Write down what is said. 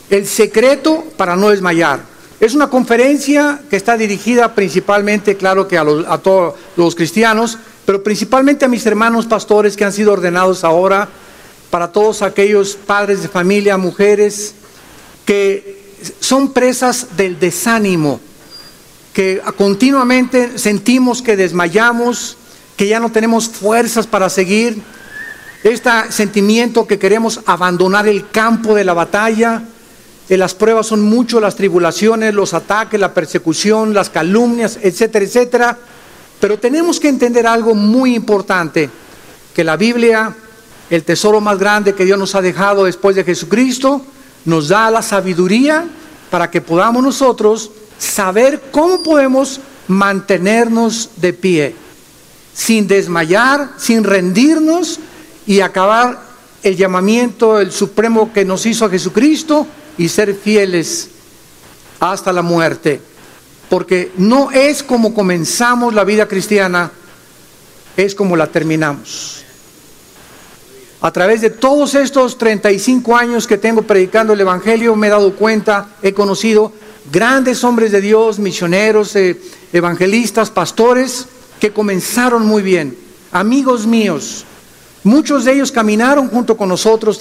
El secreto para no desmayar. Es una conferencia que está dirigida principalmente, claro que a todos los cristianos, pero principalmente a mis hermanos pastores que han sido ordenados ahora, para todos aquellos padres de familia, mujeres, que son presas del desánimo, que continuamente sentimos que desmayamos, que ya no tenemos fuerzas para seguir, este sentimiento que queremos abandonar el campo de la batalla. Las pruebas son mucho, las tribulaciones, los ataques, la persecución, las calumnias, etcétera, etcétera. Pero tenemos que entender algo muy importante, que la Biblia, el tesoro más grande que Dios nos ha dejado después de Jesucristo, nos da la sabiduría para que podamos nosotros saber cómo podemos mantenernos de pie, sin desmayar, sin rendirnos y acabar el llamamiento, el supremo que nos hizo a Jesucristo y ser fieles hasta la muerte. Porque no es como comenzamos la vida cristiana, es como la terminamos. A través de todos estos 35 años que tengo predicando el Evangelio, me he dado cuenta, he conocido grandes hombres de Dios, misioneros, evangelistas, pastores, que comenzaron muy bien, amigos míos. Muchos de ellos caminaron junto con nosotros